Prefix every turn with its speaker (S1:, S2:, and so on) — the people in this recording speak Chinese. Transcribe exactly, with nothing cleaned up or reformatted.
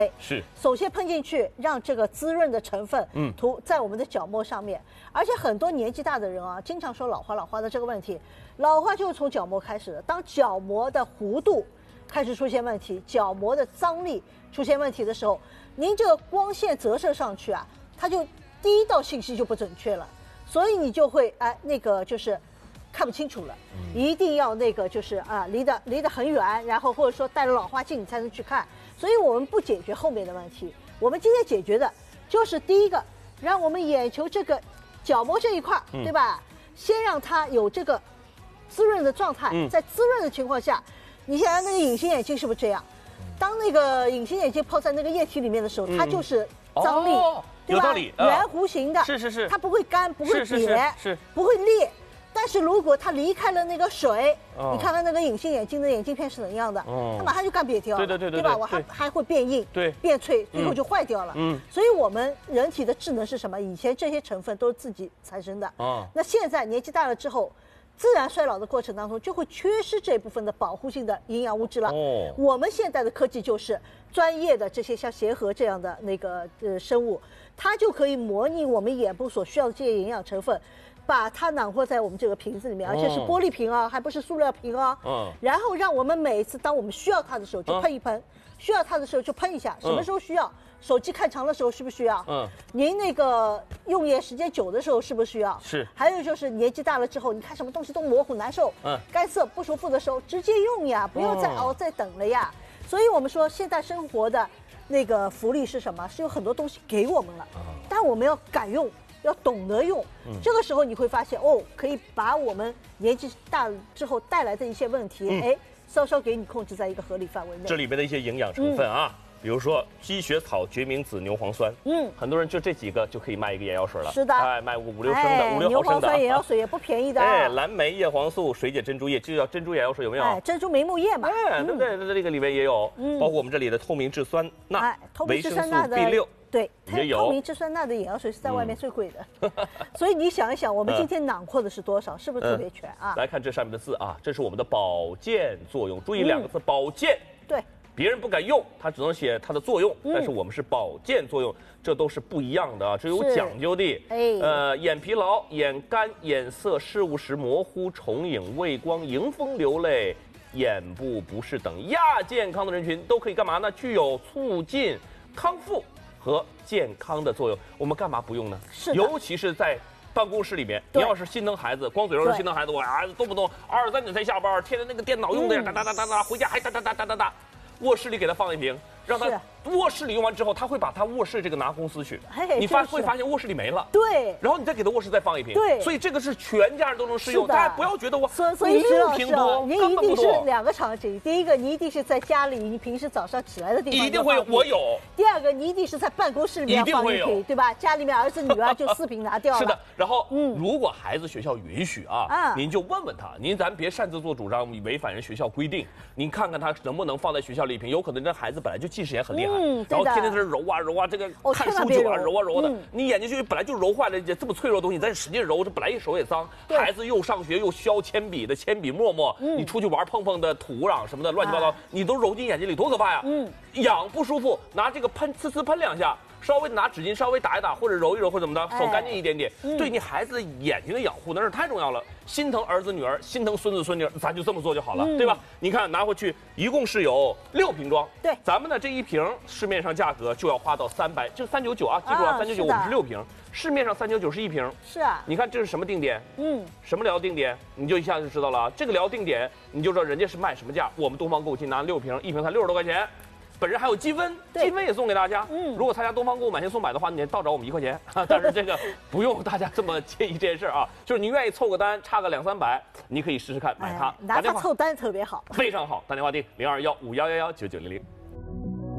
S1: 是，
S2: 首先喷进去，让这个滋润的成分，嗯，涂在我们的角膜上面。而且很多年纪大的人啊，经常说老花老花的这个问题，老花就是从角膜开始的。当角膜的弧度开始出现问题，角膜的张力出现问题的时候，您这个光线折射上去啊，它就第一道信息就不准确了，所以你就会哎那个就是看不清楚了。嗯、一定要那个就是啊离得离得很远，然后或者说带着老花镜你才能去看。所以我们不解决后面的问题，我们今天解决的就是第一个，让我们眼球这个角膜这一块，嗯、对吧？先让它有这个滋润的状态，嗯、在滋润的情况下，你想想那个隐形眼镜是不是这样？当那个隐形眼镜泡在那个液体里面的时候，嗯、它就是张力，
S1: 哦、
S2: 对吧？
S1: 有道理，
S2: 圆弧形的，
S1: 是是是，
S2: 它不会干，不会瘪，
S1: 是是是是
S2: 不会裂。但是如果它离开了那个水，哦、你看看那个隐形眼镜的眼镜片是怎样的，哦、它马上就干瘪掉了，
S1: 对对对对，
S2: 对吧？我还还会变硬，
S1: 对，
S2: 变脆，最后就坏掉了。嗯，所以我们人体的智能是什么？以前这些成分都是自己产生的，哦，那现在年纪大了之后，自然衰老的过程当中就会缺失这部分的保护性的营养物质了。哦，我们现在的科技就是专业的这些像协和这样的那个呃生物，它就可以模拟我们眼部所需要的这些营养成分。把它囊括在我们这个瓶子里面，而且是玻璃瓶啊，还不是塑料瓶啊。嗯。然后让我们每一次当我们需要它的时候就喷一喷，嗯、需要它的时候就喷一下。什么时候需要？手机看长的时候需不需要？嗯。您那个用眼时间久的时候是不是需要？
S1: 是。
S2: 还有就是年纪大了之后，你看什么东西都模糊难受，嗯，干涩不舒服的时候直接用呀，不用再熬、嗯、再等了呀。所以我们说现代生活的那个福利是什么？是有很多东西给我们了，嗯、但我们要敢用。要懂得用，嗯、这个时候你会发现哦，可以把我们年纪大了之后带来的一些问题，嗯、哎，稍稍给你控制在一个合理范围内。
S1: 这里边的一些营养成分啊，嗯、比如说鸡血草、决明子、牛磺酸，嗯，很多人就这几个就可以卖一个眼药水了。
S2: 是的，
S1: 哎，卖五五六升的，哎、五六毫升的。
S2: 牛磺酸眼药水也不便宜的。
S1: 哎，蓝莓、叶黄素、水解珍珠液，就叫珍珠眼药水，有没有？
S2: 哎，珍珠眉目液嘛。
S1: 哎，对不对？这个里面也有，嗯、包括我们这里的透明质酸钠、
S2: 哎、
S1: 维生素 B 六。
S2: 对，
S1: 也有
S2: 透明质酸钠的眼药水是在外面最贵的，嗯、所以你想一想，我们今天囊括的是多少？是不是特别全啊？
S1: 来看这上面的字啊，这是我们的保健作用。注意两个字，嗯、保健。
S2: 对，
S1: 别人不敢用，他只能写它的作用，嗯、但是我们是保健作用，这都是不一样的啊，这有讲究的。哎，呃，眼疲劳、眼干、眼涩、视物时模糊、重影、畏光、迎风流泪、眼部不适等亚健康的人群都可以干嘛呢？具有促进康复和健康的作用，我们干嘛不用呢？
S2: 是，
S1: 尤其是在办公室里面，你要是心疼孩子，光嘴上是心疼孩子，我儿子动不动二十三点才下班，天天那个电脑用的呀，哒哒哒哒哒，回家还哒哒哒哒哒哒，卧室里给他放一瓶，让他卧室里用完之后，他会把他卧室这个拿公司去，你发会发现卧室里没了，
S2: 对，
S1: 然后你再给他卧室再放一瓶，
S2: 对，
S1: 所以这个是全家人都能适用，大家不要觉得我
S2: 所以石老师啊，您一定是
S1: 多
S2: 两个场景，第一个你一定是在家里，你平时早上起来的地方
S1: 一定会有，我有；
S2: 第二个你一定是在办公室里面放一瓶，对吧？家里面儿子女儿就四瓶拿掉了。
S1: 是的，然后嗯，如果孩子学校允许啊，啊您就问问他，您咱别擅自做主张，违反人学校规定，您看看他能不能放在学校里一瓶，有可能这孩子本来就近视眼很厉害，嗯、然后天天在这揉啊揉啊，这个看书就啊揉啊揉的，嗯、你眼睛就本来就揉坏了，这么脆弱的东西，你再使劲揉，这本来一手也脏。孩子又上学又削铅笔的铅笔沫沫，嗯、你出去玩碰碰的土壤什么的乱七八糟，哎、你都揉进眼睛里，多可怕呀！嗯，痒不舒服，拿这个喷呲呲喷两下。稍微拿纸巾稍微打一打，或者揉一揉，或者怎么的，手干净一点点，哎嗯、对你孩子的眼睛的养护那是太重要了。心疼儿子女儿，心疼孙子孙女，咱就这么做就好了，嗯、对吧？你看拿回去，一共是有六瓶装。
S2: 对，
S1: 咱们呢这一瓶市面上价格就要花到三百，就三九九啊，记住啊，三九九我们是六瓶，市面上三九九是一瓶。
S2: 是啊，
S1: 你看这是什么定点？嗯，什么疗定点？你就一下就知道了啊。这个疗定点，你就知道人家是卖什么价。我们东方购物金拿六瓶，一瓶才六十多块钱。本人还有积分，积分也送给大家。嗯，如果参加东方购物买千送百的话，你倒找我们一块钱。但是这个不用大家这么介意这件事啊，就是你愿意凑个单，差个两三百，你可以试试看买它。
S2: 哎、拿它凑单特别好，
S1: 非常好。打电话订零二幺五幺幺幺九九零零。